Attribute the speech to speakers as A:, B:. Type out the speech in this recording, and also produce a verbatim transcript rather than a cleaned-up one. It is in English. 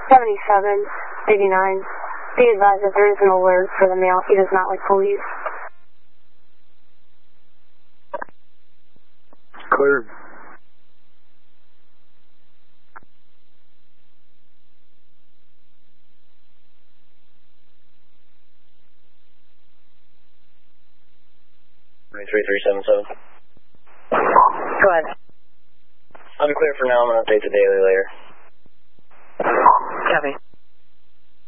A: seventy-seven eighty-nine. Be advised that there is an alert for the male. He does not like police.
B: Clear.
C: three three seven seven.
A: Go ahead.
C: I'm clear for now. I'm going to update the daily later.
A: Copy.